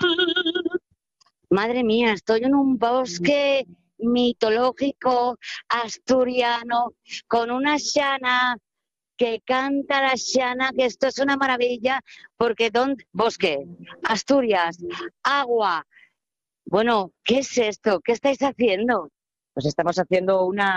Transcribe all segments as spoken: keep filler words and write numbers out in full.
Madre mía, estoy en un bosque mitológico asturiano con una Xana que canta la Xana, que esto es una maravilla, porque ¿dónde? Bosque, Asturias, agua. Bueno, ¿qué es esto? ¿Qué estáis haciendo? Pues estamos haciendo una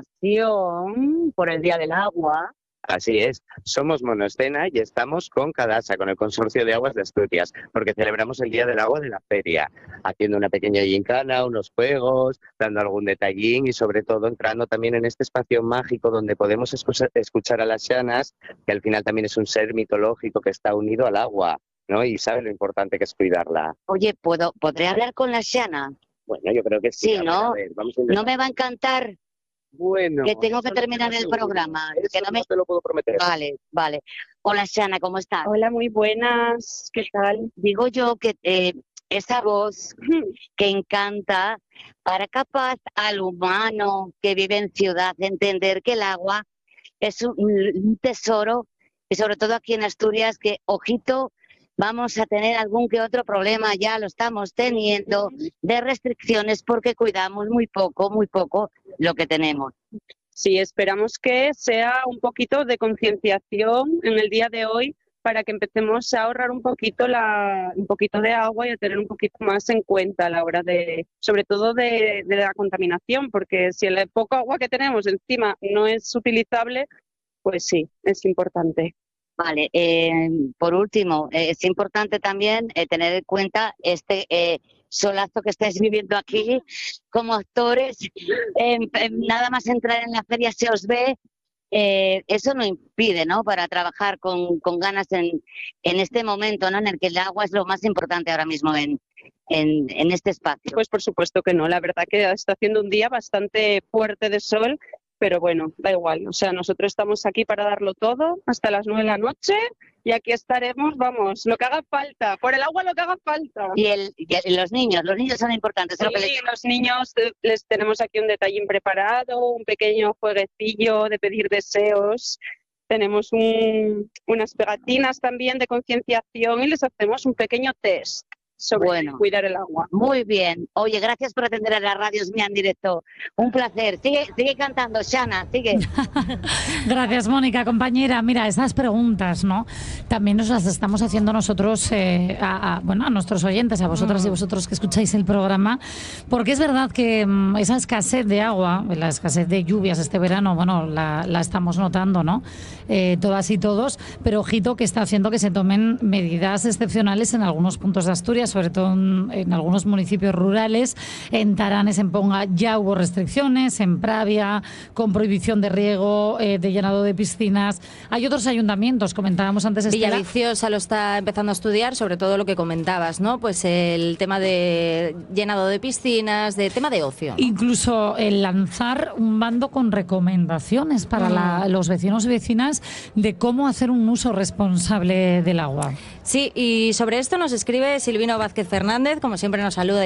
animación por el Día del Agua. Así es, somos Monoscena y estamos con Cadasa, con el Consorcio de Aguas de Asturias, porque celebramos el Día del Agua de la feria, haciendo una pequeña gincana, unos juegos, dando algún detallín y sobre todo entrando también en este espacio mágico donde podemos escuchar, escuchar a las xanas, que al final también es un ser mitológico que está unido al agua, ¿no? Y sabe lo importante que es cuidarla. Oye, ¿puedo, ¿podré hablar con la Xana? Bueno, yo creo que sí. Sí, a ver, ¿no? a ver, vamos a No me va a encantar. Bueno, que tengo que eso no terminar te lo el aseguro. programa. Eso Que no, me... no te lo puedo prometer. Vale, vale. Hola, Xana, ¿cómo estás? Hola, muy buenas. ¿Qué tal? Digo yo que eh, esa voz que encanta para capaz al humano que vive en ciudad de entender que el agua es un, un tesoro y sobre todo aquí en Asturias que, ojito, vamos a tener algún que otro problema, ya lo estamos teniendo, de restricciones porque cuidamos muy poco, muy poco lo que tenemos. Sí, esperamos que sea un poquito de concienciación en el día de hoy para que empecemos a ahorrar un poquito la, un poquito de agua y a tener un poquito más en cuenta a la hora de, sobre todo de, de la contaminación, porque si el poco agua que tenemos encima no es utilizable, pues sí, es importante. Vale, eh, por último, eh, es importante también eh, tener en cuenta este eh, solazo que estáis viviendo aquí como actores. Eh, eh, nada más entrar en la feria se os ve. Eh, eso no impide, ¿no? Para trabajar con, con ganas en, en este momento, ¿no? En el que el agua es lo más importante ahora mismo en, en, en este espacio. Pues por supuesto que no. La verdad que está haciendo un día bastante fuerte de sol. Pero bueno, da igual, o sea, nosotros estamos aquí para darlo todo hasta las nueve de la noche y aquí estaremos, vamos, lo que haga falta, por el agua lo que haga falta. Y, el, y los niños, los niños son importantes. Sí, lo que les... los niños les tenemos aquí un detallín preparado, un pequeño jueguecillo de pedir deseos, tenemos un, unas pegatinas también de concienciación y les hacemos un pequeño test sobre bueno, cuidar el agua. Muy bien. Oye, gracias por atender a la radio Mía en directo. Un placer. Sigue, sigue cantando, Xana, sigue. Gracias, Mónica, compañera. Mira, esas preguntas, ¿no? También nos las estamos haciendo nosotros, eh, a, a, bueno, a nuestros oyentes, a vosotras mm. y vosotros que escucháis el programa, porque es verdad que um, esa escasez de agua, la escasez de lluvias este verano, bueno, la, la estamos notando, ¿no? Eh, todas y todos, pero ojito que está haciendo que se tomen medidas excepcionales en algunos puntos de Asturias, sobre todo en, en algunos municipios rurales. En Taranes, en Ponga, ya hubo restricciones, en Pravia, con prohibición de riego, eh, de llenado de piscinas. Hay otros ayuntamientos, comentábamos antes, Estela. Villaviciosa lo está empezando a estudiar, sobre todo lo que comentabas, ¿no? Pues el tema de llenado de piscinas, de tema de ocio, ¿no? Incluso el lanzar un bando con recomendaciones para mm. la, los vecinos y vecinas de cómo hacer un uso responsable del agua. Sí, y sobre esto nos escribe Silvino Vázquez Fernández, como siempre nos saluda.